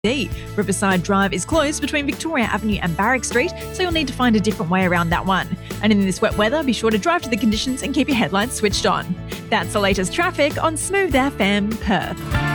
Riverside Drive is closed between Victoria Avenue and Barrack Street, so you'll need to find a different way around that one. And in this wet weather, be sure to drive to the conditions and keep your headlights switched on. That's the latest traffic on Smooth FM Perth.